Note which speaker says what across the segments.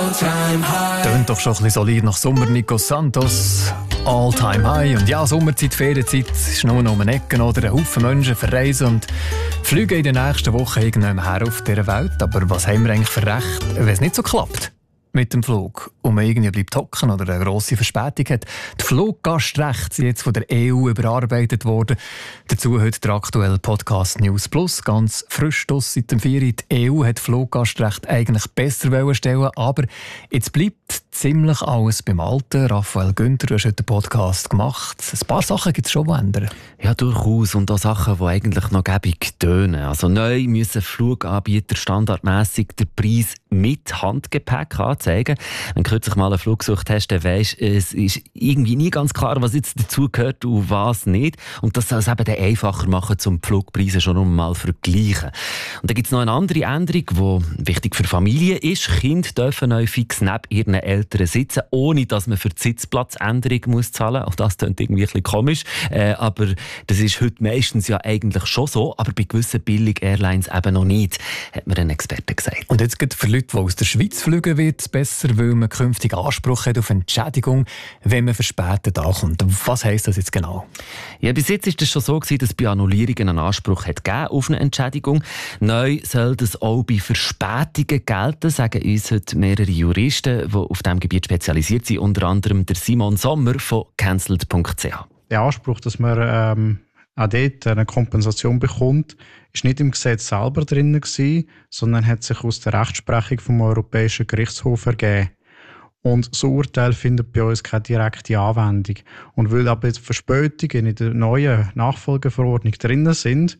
Speaker 1: Tönt doch schon ein bisschen solid nach Sommer, Nico Santos. All time high. Und ja, Sommerzeit, Ferienzeit ist nur noch um eine Ecke oder ein Haufen Menschen verreisen und fliegen in den nächsten Wochen irgendwann her auf dieser Welt. Aber was haben wir eigentlich für Recht, wenn es nicht so klappt mit dem Flug und man irgendwie bleibt hocken oder eine grosse Verspätung hat? Die Fluggastrechte sind jetzt von der EU überarbeitet worden. Dazu heute der aktuelle Podcast News Plus, ganz frisch seit dem 4. Die EU hat Fluggastrecht eigentlich besser stellen, aber jetzt bleibt ziemlich alles beim Alten. Raphael Günther, du hast heute den Podcast gemacht. Ein paar Sachen gibt es schon, die ändern.
Speaker 2: Ja, durchaus. Und auch Sachen, die eigentlich noch gäbig tönen. Also neu müssen Fluganbieter standardmässig den Preis mit Handgepäck anzeigen. Wenn du kürzlich mal einen Flug gesucht hast, dann weisst, es ist irgendwie nie ganz klar, was jetzt dazu gehört und was nicht. Und das soll es eben einfacher machen, um die Flugpreise schon mal zu vergleichen. Und dann gibt es noch eine andere Änderung, die wichtig für Familien ist. Kinder dürfen neu fix neben ihren Eltern sitzen, ohne dass man für die Sitzplatzänderung muss zahlen muss. Auch das klingt irgendwie ein bisschen komisch. Aber das ist heute meistens ja eigentlich schon so. Aber bei gewissen Billig-Airlines eben noch nicht, hat mir ein Experte gesagt.
Speaker 1: Und jetzt geht für Leute, die aus der Schweiz fliegen, wird es besser, weil man künftig Anspruch hat auf Entschädigung, wenn man verspätet ankommt. Was heisst das jetzt genau?
Speaker 2: Ja, bis jetzt war das schon so, dass bei Annullierungen einen Anspruch hat auf eine Entschädigung. Neu soll das auch bei Verspätungen gelten, sagen uns heute mehrere Juristen, die auf diesem Gebiet spezialisiert sind, unter anderem der Simon Sommer von cancelled.ch.
Speaker 3: Der Anspruch, dass man auch dort eine Kompensation bekommt, ist nicht im Gesetz selber drin gewesen, sondern hat sich aus der Rechtsprechung vom Europäischen Gerichtshof ergeben. Und so Urteil findet bei uns keine direkte Anwendung. Und weil aber jetzt Verspätungen in der neuen Nachfolgeverordnung drin sind,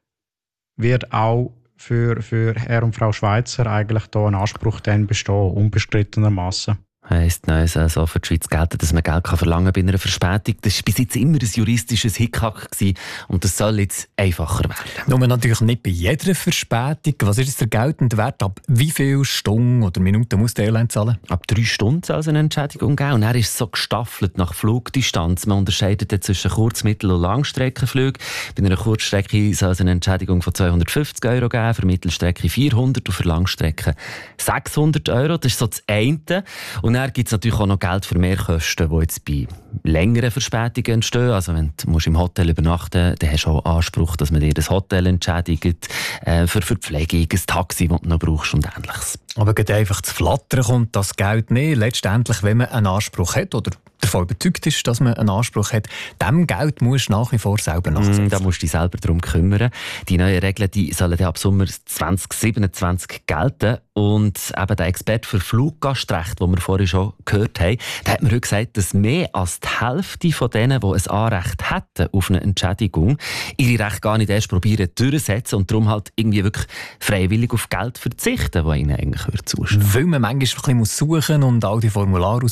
Speaker 3: wird auch für Herr und Frau Schweizer eigentlich da ein Anspruch dann bestehen, unbestrittenermaßen.
Speaker 2: Heisst, neu soll so für die Schweiz gelten, dass man Geld verlangen kann bei einer Verspätung. Das war bis jetzt immer ein juristisches Hickhack und das soll jetzt einfacher werden.
Speaker 1: Nur natürlich nicht bei jeder Verspätung. Was ist jetzt der geltende Wert? Ab wie viele Stunden oder Minuten muss die Airline zahlen?
Speaker 2: Ab 3 Stunden soll es eine Entschädigung geben. Und er ist so gestaffelt nach Flugdistanz. Man unterscheidet zwischen Kurz-, Mittel- und Langstreckenflügen. Bei einer Kurzstrecke soll es eine Entschädigung von 250 € geben, für Mittelstrecke 400 und für Langstrecke 600 €. Das ist so das eine. Und dann gibt es natürlich auch noch Geld für Mehrkosten, die jetzt bei längeren Verspätungen entstehen. Also wenn du im Hotel übernachten musst, dann hast du auch Anspruch, dass man dir das Hotel entschädigt, für Verpflegung, ein Taxi, das du noch brauchst und Ähnliches.
Speaker 1: Aber geht einfach zu flattern kommt das Geld nicht. Letztendlich, wenn man einen Anspruch hat oder davon überzeugt ist, dass man einen Anspruch hat, dem Geld musst du nach wie vor selber nachsetzen.
Speaker 2: Da musst du dich selber darum kümmern. Die neuen Regeln die sollen dann ab Sommer 2027 gelten. Und eben der Experte für Fluggastrecht, den wir vorhin schon gehört haben, der hat mir heute gesagt, dass mehr als die Hälfte von denen, die ein Anrecht hätten auf eine Entschädigung, ihre Rechte gar nicht erst probieren durchzusetzen und darum halt irgendwie wirklich freiwillig auf Geld verzichten, das ihnen eigentlich zustehen.
Speaker 1: Weil man manchmal ein bisschen suchen muss und all die Formulare